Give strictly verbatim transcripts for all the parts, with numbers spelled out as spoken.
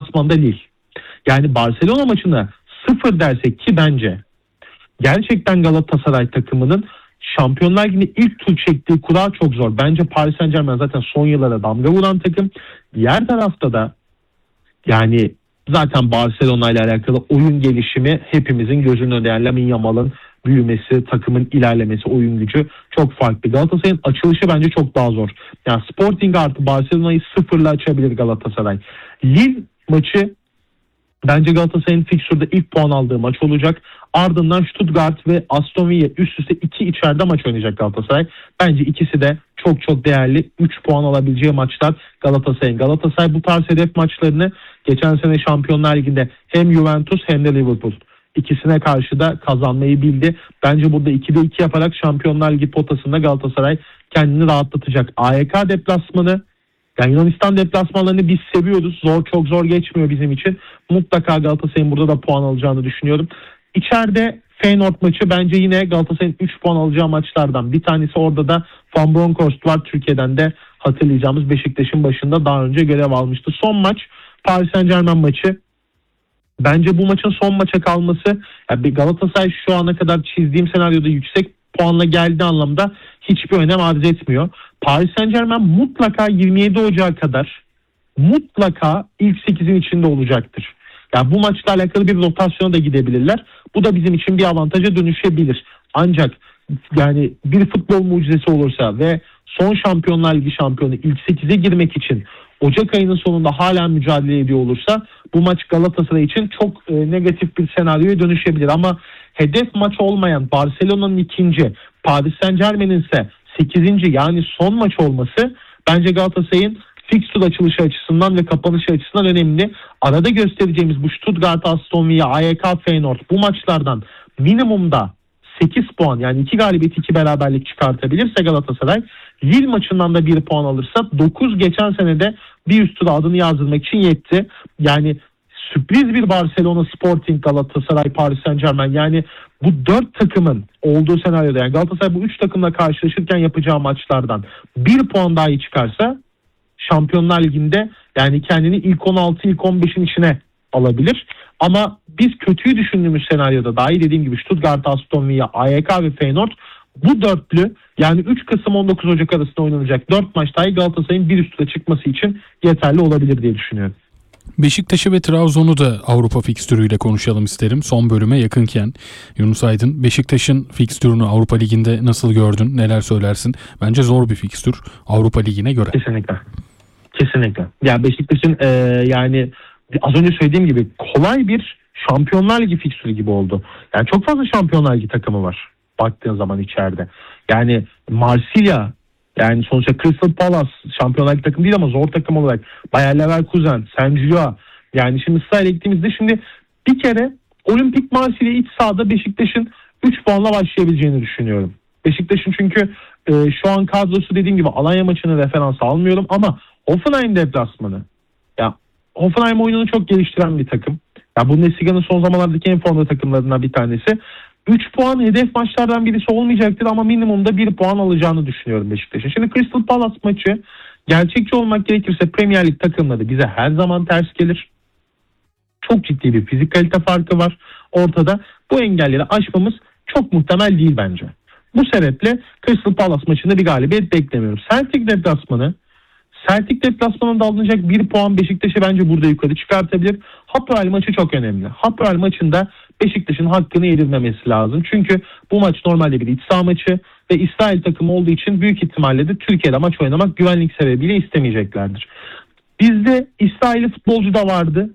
deplasmanda Lille. Yani Barcelona maçına sıfır dersek ki bence gerçekten Galatasaray takımının Şampiyonlar Ligi'nde ilk tur çektiği kura çok zor. Bence Paris Saint-Germain zaten son yıllara damga vuran takım. Diğer tarafta da yani zaten Barcelona ile alakalı oyun gelişimi hepimizin gözünün önünde. Yani Lamine Yamal'ın büyümesi, takımın ilerlemesi, oyun gücü çok farklı. Galatasaray'ın açılışı bence çok daha zor. Yani Sporting artı Barcelona'yı sıfırla açabilir Galatasaray. Lille maçı bence Galatasaray'ın fikstürde ilk puan aldığı maç olacak. Ardından Stuttgart ve Aston Villa üst üste iki içeride maç oynayacak Galatasaray. Bence ikisi de çok çok değerli üç puan alabileceği maçlar Galatasaray'ın. Galatasaray bu tarz hedef maçlarını geçen sene Şampiyonlar Ligi'nde hem Juventus hem de Liverpool ikisine karşı da kazanmayı bildi. Bence burada ikide iki yaparak Şampiyonlar Ligi potasında Galatasaray kendini rahatlatacak. A Y K deplasmanı, yani Yunanistan deplasmanlarını biz seviyoruz. Zor, çok zor geçmiyor bizim için. Mutlaka Galatasaray'ın burada da puan alacağını düşünüyorum. İçeride Feyenoord maçı bence yine Galatasaray'ın üç puan alacağı maçlardan bir tanesi. Orada da Van Bronckhorst var. Türkiye'den de hatırlayacağımız Beşiktaş'ın başında daha önce görev almıştı. Son maç Paris Saint-Germain maçı. Bence bu maçın son maça kalması, yani Galatasaray şu ana kadar çizdiğim senaryoda yüksek puanla geldiği anlamda hiçbir önem arz etmiyor. Paris Saint-Germain mutlaka yirmi yedi Ocağı kadar mutlaka ilk sekizin içinde olacaktır. Yani bu maçla alakalı bir rotasyona da gidebilirler. Bu da bizim için bir avantaja dönüşebilir. Ancak yani bir futbol mucizesi olursa ve son Şampiyonlar Ligi şampiyonu ilk sekize girmek için Ocak ayının sonunda hala mücadele ediyor olursa bu maç Galatasaray için çok e, negatif bir senaryoya dönüşebilir. Ama hedef maç olmayan Barcelona'nın ikinci, Paris Saint-Germain'in ise sekizinci yani son maç olması bence Galatasaray'ın fixture açılışı açısından ve kapanışı açısından önemli. Arada göstereceğimiz bu Stuttgart, Aston Villa, A Y K, Feyenoord bu maçlardan minimumda sekiz puan, yani iki galibiyet iki beraberlik çıkartabilirse Galatasaray, Lille maçından da bir puan alırsa dokuz geçen senede bir üst tura adını yazdırmak için yetti. Yani sürpriz bir Barcelona, Sporting, Galatasaray, Paris Saint-Germain, yani bu dört takımın olduğu senaryoda, yani Galatasaray bu üç takımla karşılaşırken yapacağı maçlardan bir puan daha iyi çıkarsa Şampiyonlar Ligi'nde yani kendini ilk on altı, ilk on beşin içine alabilir. Ama biz kötüyü düşündüğümüz senaryoda dahi dediğim gibi Stuttgart, Aston Villa, A Y K ve Feyenoord, bu dörtlü yani üç Kasım on dokuz Ocak arasında oynanacak dört maç dahi Galatasaray'ın bir üstüne çıkması için yeterli olabilir diye düşünüyorum. Beşiktaş'ı ve Trabzon'u da Avrupa fikstürüyle konuşalım isterim. Son bölüme yakınken Yunus Aydın, Beşiktaş'ın fikstürünü Avrupa Ligi'nde nasıl gördün? Neler söylersin? Bence zor bir fikstür Avrupa Ligi'ne göre. Kesinlikle. Kesinlikle. Ya Beşiktaş'ın e, yani az önce söylediğim gibi kolay bir Şampiyonlar Ligi fikstürü gibi oldu. Yani çok fazla Şampiyonlar Ligi takımı var baktığın zaman içeride. Yani Marsilya, yani sonuçta Crystal Palace Şampiyonlar Ligi takımı değil ama zor takım olarak Bayer Leverkusen, Saint Gilloise, yani şimdi sırayla gittiğimizde şimdi bir kere Olimpik Marsilya iç sahada Beşiktaş'ın üç puanla başlayabileceğini düşünüyorum. Beşiktaş'ın çünkü e, şu an kadrosu dediğim gibi Alanya maçını referans almıyorum ama Hoffenheim deplasmanı. Ya Hoffenheim oyununu çok geliştiren bir takım. Ya Bundesliga'nın son zamanlardaki en formda takımlarından bir tanesi. üç puan hedef maçlardan birisi olmayacaktır ama minimumda bir puan alacağını düşünüyorum Beşiktaş'ın. Şimdi Crystal Palace maçı, gerçekçi olmak gerekirse Premier Lig takımları bize her zaman ters gelir. Çok ciddi bir fizik kalite farkı var ortada. Bu engelleri aşmamız çok muhtemel değil bence. Bu sebeple Crystal Palace maçında bir galibiyet beklemiyorum. Celtic deplasmanı, Celtic deplasmanında alınacak bir puan Beşiktaş'ı bence burada yukarı çıkartabilir. Hapoel maçı çok önemli. Hapoel maçında Beşiktaş'ın hakkını yedirmemesi lazım. Çünkü bu maç normalde bir iç saha maçı ve İsrail takımı olduğu için büyük ihtimalle de Türkiye'de maç oynamak güvenlik sebebiyle istemeyeceklerdir. Bizde İsrailli futbolcu da vardı.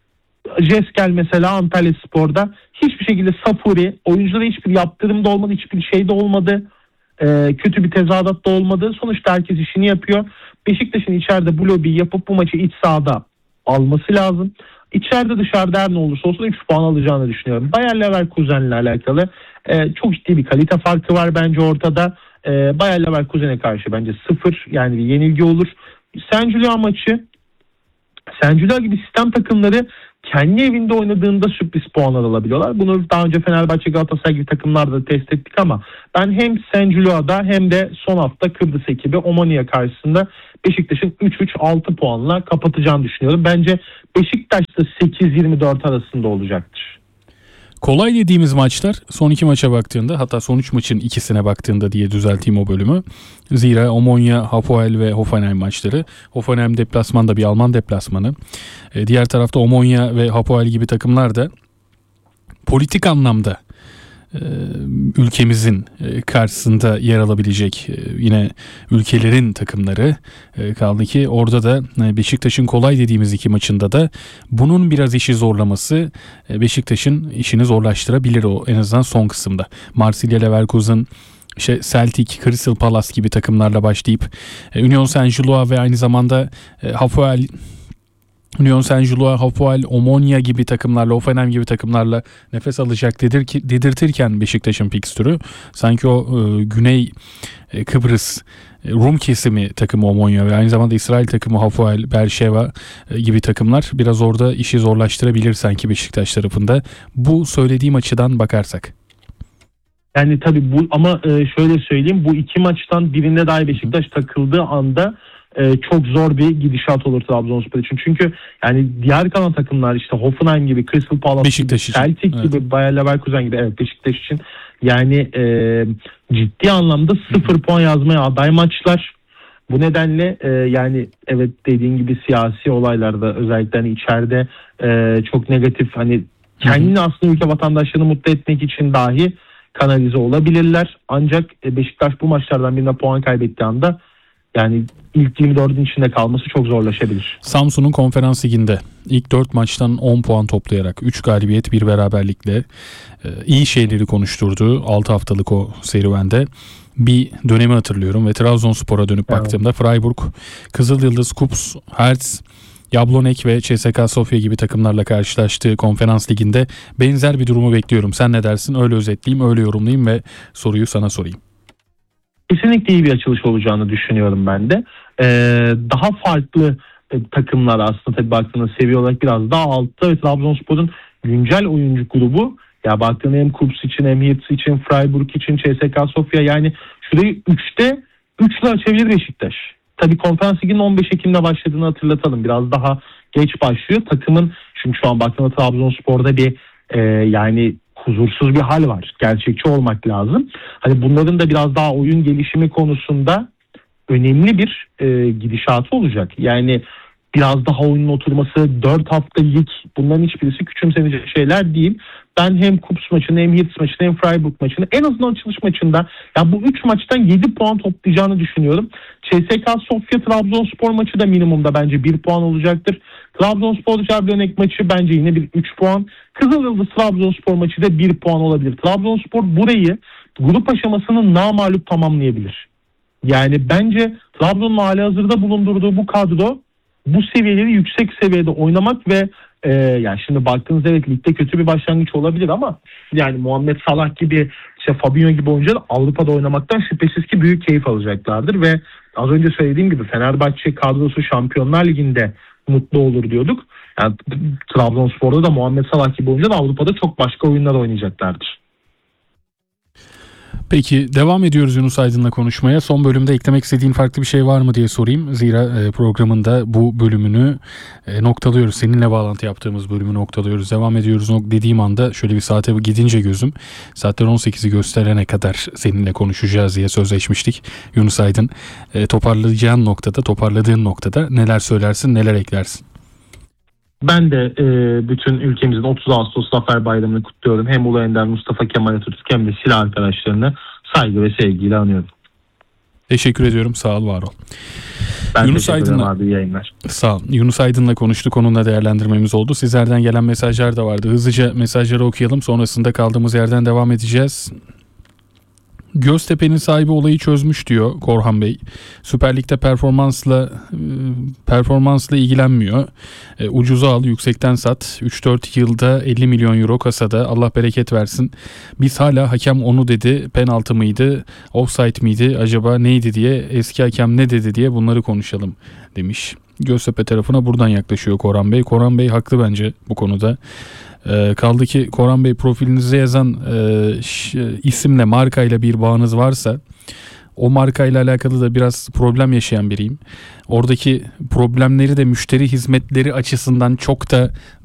Jeskel mesela Antalya Spor'da. Hiçbir şekilde Safuri, oyunculara hiçbir yaptırım da olmadı, hiçbir şey de olmadı. Ee, kötü bir tezahürat da olmadı. Sonuçta herkes işini yapıyor. Beşiktaş'ın içeride bu lobiyi yapıp bu maçı iç sahada alması lazım. İçeride dışarıda her ne olursa olsun üç puan alacağını düşünüyorum. Bayer Leverkusen'le alakalı e, çok ciddi bir kalite farkı var bence ortada. E, Bayer Leverkusen'e karşı bence sıfır, yani bir yenilgi olur. Saint Gilloise maçı, Saint Gilloise gibi sistem takımları kendi evinde oynadığında sürpriz puanlar alabiliyorlar. Bunu daha önce Fenerbahçe, Galatasaray gibi takımlarda test ettik ama ben hem Saint Gillois'da hem de son hafta Kıbrıs ekibi Omonia karşısında Beşiktaş'ın üç üç altı puanla kapatacağını düşünüyorum. Bence Beşiktaş da sekiz yirmi dört arasında olacaktır. Kolay dediğimiz maçlar son iki maça baktığında, hatta son üç maçın ikisine baktığında diye düzelteyim o bölümü. Zira Omonia, Hapoel ve Hoffenheim maçları. Hoffenheim deplasmanda bir Alman deplasmanı. E, diğer tarafta Omonia ve Hapoel gibi takımlar da politik anlamda e, ülkemizin e, karşısında yer alabilecek e, yine ülkelerin takımları. E, kaldı ki orada da e, Beşiktaş'ın kolay dediğimiz iki maçında da bunun biraz işi zorlaması e, Beşiktaş'ın işini zorlaştırabilir, o en azından son kısımda. Marsilya, Leverkusen, işte Celtic, Crystal Palace gibi takımlarla başlayıp e, Union Saint-Gillois ve aynı zamanda e, Hapoel, Union Saint-Gillois, Hapoel, Omonia gibi takımlarla, Hoffenheim gibi takımlarla nefes alacak dedir ki, dedirtirken Beşiktaş'ın fikstürü sanki o e, Güney e, Kıbrıs e, Rum kesimi takımı Omonia ve aynı zamanda İsrail takımı Hapoel, Berşeva e, gibi takımlar biraz orada işi zorlaştırabilir sanki Beşiktaş tarafında. Bu söylediğim açıdan bakarsak. Yani tabii bu ama e, şöyle söyleyeyim, bu iki maçtan birinde dahi Beşiktaş takıldığı anda e, çok zor bir gidişat olur Trabzonspor için. Çünkü yani diğer kalan takımlar işte Hoffenheim gibi, Crystal Palace gibi, Celtic evet. gibi, Bayer Leverkusen gibi evet Beşiktaş için yani e, ciddi anlamda sıfır puan yazmaya aday maçlar. Bu nedenle e, yani evet dediğin gibi siyasi olaylarda özellikle hani içeride e, çok negatif, hani kendini aslında ülke vatandaşlarını mutlu etmek için dahi kanalize olabilirler. Ancak Beşiktaş bu maçlardan birinde puan kaybettiği anda yani ilk yirmi dördün içinde kalması çok zorlaşabilir. Samsun'un Konferans Ligi'nde ilk dört maçtan on puan toplayarak üç galibiyet bir beraberlikle iyi şeyleri konuşturduğu altı haftalık o serüvende bir dönemi hatırlıyorum ve Trabzonspor'a dönüp evet. baktığımda Freiburg, Kızılyıldız, Kups, Hertz, Jablonek ve C S K A Sofya gibi takımlarla karşılaştığı Konferans Ligi'nde benzer bir durumu bekliyorum. Sen ne dersin? Öyle özetleyeyim, öyle yorumlayayım ve soruyu sana sorayım. Kesinlikle iyi bir açılış olacağını düşünüyorum ben de. Ee, daha farklı e, takımlar aslında tabii baktığında seviye olarak biraz daha altta ve Trabzonspor'un güncel oyuncu grubu ya baktığında hem Kups için hem Hertz için, Freiburg için, C S K A Sofya yani şurayı üçte üçle açabilir Beşiktaş. Tabii Konferans Ligi'nin on beş Ekim'de başladığını hatırlatalım. Biraz daha geç başlıyor. Takımın çünkü şu an baktığında Trabzonspor'da bir e, yani huzursuz bir hal var. Gerçekçi olmak lazım. Hani bunların da biraz daha oyun gelişimi konusunda önemli bir e, gidişatı olacak. Yani biraz daha oyunun oturması, dört hafta lig, bunların hiçbirisi küçümsenecek şeyler değil. Ben hem Kups maçını hem Hertz maçını hem Freiburg maçını en azından açılış maçında ya bu üç maçtan yedi puan toplayacağını düşünüyorum. C S K A Sofya Trabzonspor maçı da minimumda bence bir puan olacaktır. Trabzonspor Jablonek maçı bence yine bir üç puan. Kızılyıldız Trabzonspor maçı da bir puan olabilir. Trabzonspor burayı grup aşamasını namağlup tamamlayabilir. Yani bence Trabzon'un halihazırda bulundurduğu bu kadro bu seviyeleri yüksek seviyede oynamak ve e, yani şimdi baktığınızda evet ligde kötü bir başlangıç olabilir ama yani Muhammed Salah gibi işte Fabinho gibi oyuncular Avrupa'da oynamaktan şüphesiz ki büyük keyif alacaklardır ve az önce söylediğim gibi Fenerbahçe kadrosu Şampiyonlar Ligi'nde mutlu olur diyorduk. Yani Trabzonspor'da da Muhammed Salah gibi oyuncular Avrupa'da çok başka oyunlar oynayacaklardır. Peki devam ediyoruz Yunus Aydın'la konuşmaya. Son bölümde eklemek istediğin farklı bir şey var mı diye sorayım. Zira e, programın da bu bölümünü e, noktalıyoruz. Seninle bağlantı yaptığımız bölümü noktalıyoruz. Devam ediyoruz dediğim anda şöyle bir saate gidince gözüm saatler on sekizi gösterene kadar seninle konuşacağız diye sözleşmiştik. Yunus Aydın e, toparlayacağın noktada, toparladığın noktada neler söylersin, neler eklersin? Ben de e, bütün ülkemizin otuz Ağustos Zafer Bayramı'nı kutluyorum. Hem Ulu Önder Mustafa Kemal Atatürk hem de silah arkadaşlarını saygı ve sevgiyle anıyorum. Teşekkür ediyorum. Sağ ol, var ol. Ben Yunus Aydın'la abi, yayınlar. Sağ ol. Yunus Aydın'la konuştuk. Onunla değerlendirmemiz oldu. Sizlerden gelen mesajlar da vardı. Hızlıca mesajları okuyalım. Sonrasında kaldığımız yerden devam edeceğiz. Göztepe'nin sahibi olayı çözmüş diyor Korhan Bey. Süper Lig'de performansla performansla ilgilenmiyor. E, ucuza al, yüksekten sat. üç dört yılda elli milyon euro kasada. Allah bereket versin. Biz hala hakem onu dedi. Penaltı mıydı? Offside miydi? Acaba neydi diye. Eski hakem ne dedi diye bunları konuşalım demiş. Göztepe tarafına buradan yaklaşıyor Koran Bey. Koran Bey haklı bence bu konuda. Ee, kaldı ki Koran Bey profilinize yazan e, ş- isimle, markayla bir bağınız varsa, o markayla alakalı da biraz problem yaşayan biriyim. Oradaki problemleri de müşteri hizmetleri açısından çok da